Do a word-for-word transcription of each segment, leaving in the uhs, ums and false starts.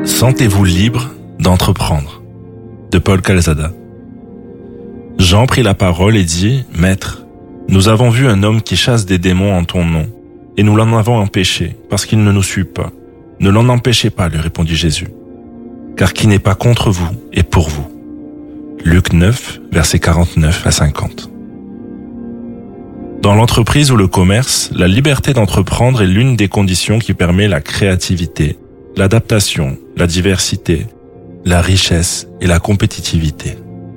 Sentez-vous libre d'entreprendre. De Paul Calzada. Jean prit la parole et dit, « Maître, nous avons vu un homme qui chasse des démons en ton nom, et nous l'en avons empêché, parce qu'il ne nous suit pas. Ne l'en empêchez pas, lui répondit Jésus, car qui n'est pas contre vous est pour vous. » Luc neuf, versets quarante-neuf à cinquante. Dans l'entreprise ou le commerce, la liberté d'entreprendre est l'une des conditions qui permet la créativité, l'adaptation, la diversité, la richesse et la compétitivité.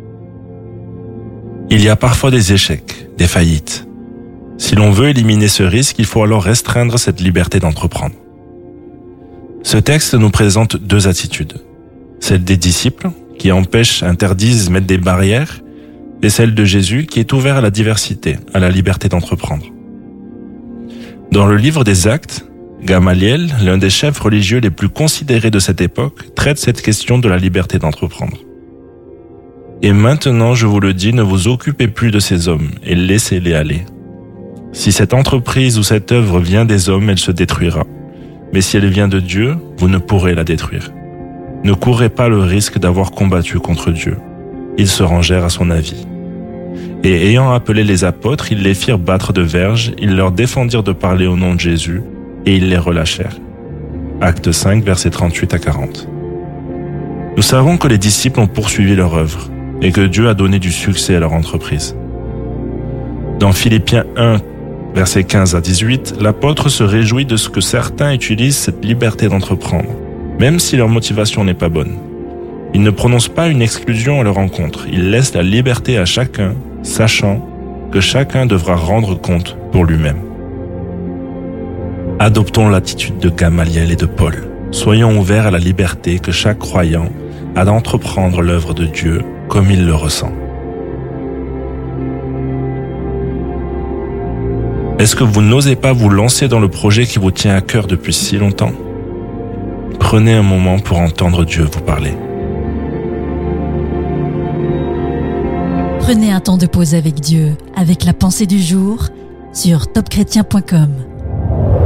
Il y a parfois des échecs, des faillites. Si l'on veut éliminer ce risque, il faut alors restreindre cette liberté d'entreprendre. Ce texte nous présente deux attitudes. Celle des disciples, qui empêchent, interdisent, mettent des barrières, et celle de Jésus, qui est ouvert à la diversité, à la liberté d'entreprendre. Dans le livre des Actes, Gamaliel, l'un des chefs religieux les plus considérés de cette époque, traite cette question de la liberté d'entreprendre. Et maintenant, je vous le dis, ne vous occupez plus de ces hommes et laissez-les aller. Si cette entreprise ou cette œuvre vient des hommes, elle se détruira. Mais si elle vient de Dieu, vous ne pourrez la détruire. Ne courez pas le risque d'avoir combattu contre Dieu. Ils se rangèrent à son avis. Et ayant appelé les apôtres, ils les firent battre de verges, ils leur défendirent de parler au nom de Jésus, et ils les relâchèrent. Acte cinq, versets trente-huit à quarante. Nous savons que les disciples ont poursuivi leur œuvre, et que Dieu a donné du succès à leur entreprise. Dans Philippiens un, versets quinze à dix-huit, l'apôtre se réjouit de ce que certains utilisent cette liberté d'entreprendre, même si leur motivation n'est pas bonne. Il ne prononce pas une exclusion à leur encontre, il laisse la liberté à chacun, sachant que chacun devra rendre compte pour lui-même. Adoptons l'attitude de Gamaliel et de Paul. Soyons ouverts à la liberté que chaque croyant a d'entreprendre l'œuvre de Dieu comme il le ressent. Est-ce que vous n'osez pas vous lancer dans le projet qui vous tient à cœur depuis si longtemps? Prenez un moment pour entendre Dieu vous parler. Prenez un temps de pause avec Dieu, avec la pensée du jour sur top chrétien point com.